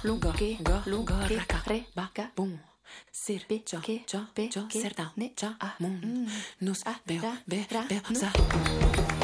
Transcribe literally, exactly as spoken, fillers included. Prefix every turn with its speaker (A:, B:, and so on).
A: lunga, che, ga, lunga, che, re, ba, ga, bum. Sir, pe, ciò, che, ciò, pe, ciò, serta, ne, ciò, a, mun. Nus, a, veo, ve, ra, ve, sa.